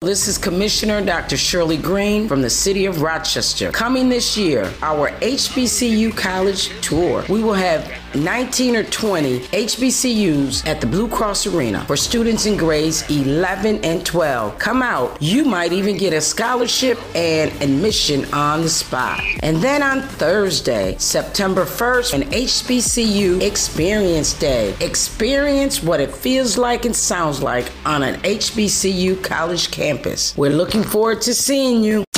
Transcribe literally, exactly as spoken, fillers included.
This is Commissioner Doctor Shirley Green from the City of Rochester. Coming this year, our H B C U College Tour. We will have nineteen or twenty H B C Us at the Blue Cross Arena for students in grades eleven and twelve. Come out. You might even get a scholarship and admission on the spot. And then on Thursday, September first, an H B C U Experience Day. Experience what it feels like and sounds like on an H B C U college campus. We're looking forward to seeing you.